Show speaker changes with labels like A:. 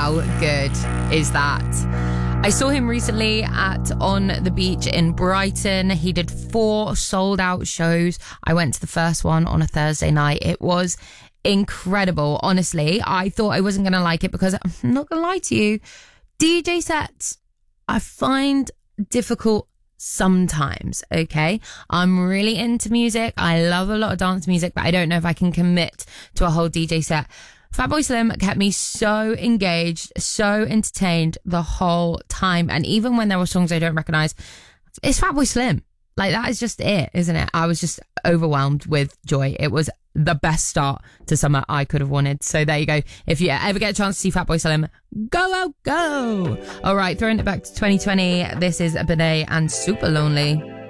A: How good is that? I saw him recently at On the Beach in Brighton. He did 4 sold out shows. I went to the first one on a Thursday night. It was incredible. Honestly, I thought I wasn't going to like it because I'm not going to lie to you. DJ sets I find difficult sometimes, okay? I'm really into music. I love a lot of dance music, but I don't know if I can commit to a whole DJ set. Fatboy Slim kept me so engaged, so entertained the whole time. And even when there were songs I don't recognize, it's Fatboy Slim. Like, that is just it, isn't it? I was just overwhelmed with joy. It was the best start to summer I could have wanted. So there you go. If you ever get a chance to see Fatboy Slim, go. All right, throwing it back to 2020. This is Benet and Super Lonely.